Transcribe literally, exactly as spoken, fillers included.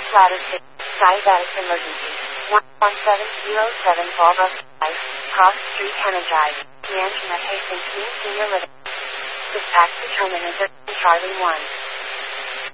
Ladder six. Diabetic emergency. one one seven zero seven Volvo five. Cross Street Energized. Mansion at Hastings Senior Living. Dispatch determinant Charlie one.